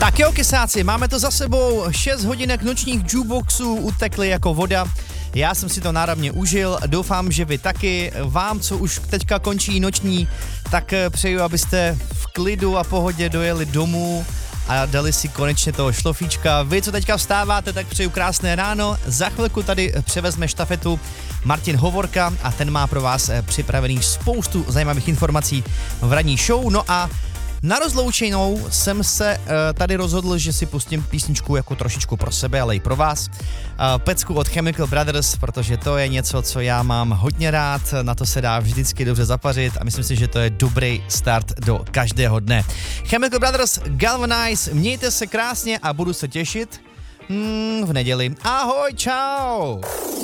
Tak jo, kysáci, máme to za sebou, 6 hodinek nočních jukeboxů utekly jako voda. Já jsem si to náramně užil, doufám, že vy taky. Vám, co už teďka končí noční, tak přeju, abyste v klidu a pohodě dojeli domů a dali si konečně toho šlofíčka. Vy, co teďka vstáváte, tak přeju krásné ráno. Za chvilku tady převezme štafetu Martin Hovorka a ten má pro vás připravených spoustu zajímavých informací v ranní show. No a na rozloučenou jsem se tady rozhodl, že si pustím písničku jako trošičku pro sebe, ale i pro vás. Pecku od Chemical Brothers, protože to je něco, co já mám hodně rád, na to se dá vždycky dobře zapařit a myslím si, že to je dobrý start do každého dne. Chemical Brothers, Galvanize, mějte se krásně a budu se těšit v neděli. Ahoj, čau!